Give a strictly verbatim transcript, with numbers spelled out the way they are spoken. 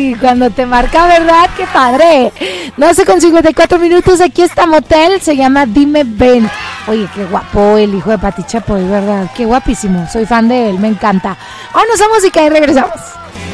Ay, cuando te marca, ¿verdad? ¡Qué padre! doce con cincuenta y cuatro minutos, aquí está Motel, se llama Dime Ven. Oye, qué guapo el hijo de Pati Chapoy, ¿verdad? Qué guapísimo, soy fan de él, me encanta. Vámonos a música y regresamos.